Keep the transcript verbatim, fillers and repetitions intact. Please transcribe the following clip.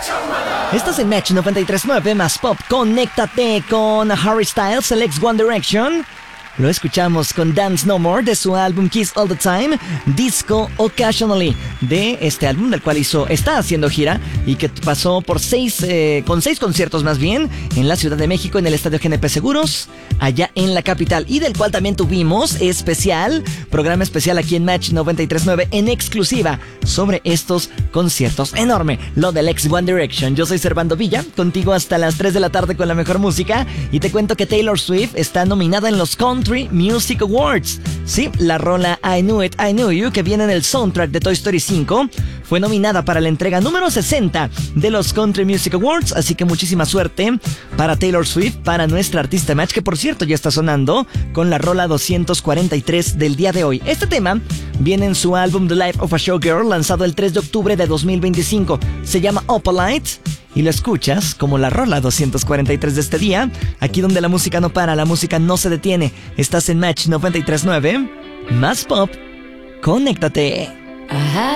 Estás en Match noventa y tres punto nueve más Pop. Conéctate con Harry Styles, el ex One Direction. Lo escuchamos con Dance No More de su álbum Kiss All the Time, Disco Occasionally, de este álbum del cual hizo, está haciendo gira y que pasó por seis, eh, con seis conciertos más bien, en la Ciudad de México, en el Estadio G N P Seguros, allá en la capital, y del cual también tuvimos especial, programa especial aquí en Match noventa y tres punto nueve en exclusiva sobre estos conciertos. Enorme, lo del ex One Direction. Yo soy Servando Villa, contigo hasta las tres de la tarde con la mejor música, y te cuento que Taylor Swift está nominada en los Country Music Awards. Sí, la rola I Knew It, I Knew You, que viene en el soundtrack de Toy Story cinco, fue nominada para la entrega número sesenta de los Country Music Awards, así que muchísima suerte para Taylor Swift, para nuestra artista Match, que por cierto ya está sonando con la rola doscientos cuarenta y tres del día de hoy. Este tema viene en su álbum The Life of a Showgirl, lanzado el tres de octubre de dos mil veinticinco. Se llama Opalite y lo escuchas como la rola doscientos cuarenta y tres de este día, aquí donde la música no para, la música no se detiene. Estás en Match noventa y tres punto nueve, más Pop. Conéctate. Ajá.